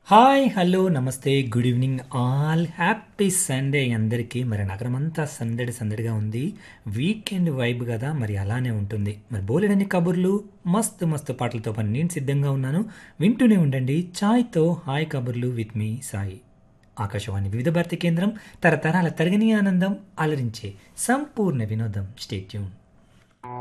Hi hello నమస్తే good evening all happy Sunday అందరికీ. మరి నగరమంతా సందడి సందడిగా ఉంది. వీకెండ్ వైబ్ కదా, మరి అలానే ఉంటుంది. మరి బోలెడన్ని కబుర్లు, మస్తు మస్తు పాటలతో పని నేను సిద్ధంగా ఉన్నాను. వింటూనే ఉండండి ఛాయ్తో హాయ్ కబుర్లు విత్ మీ సాయి. ఆకాశవాణి వివిధ భారతి కేంద్రం, తరతరాల తరగని ఆనందం, అలరించే సంపూర్ణ వినోదం. Stay tune.